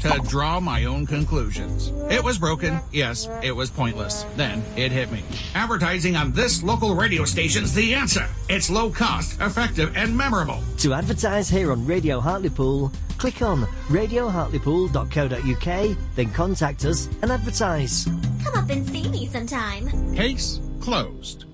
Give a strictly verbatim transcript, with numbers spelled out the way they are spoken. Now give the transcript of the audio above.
to draw my own conclusions. It was broken. Yes, it was pointless. Then it hit me. Advertising on this local radio station's the answer. It's low cost, effective, and memorable. To advertise here on Radio Hartlepool, click on radio hartlepool dot co dot uk, then contact us and advertise. Come up and see me sometime. Case closed.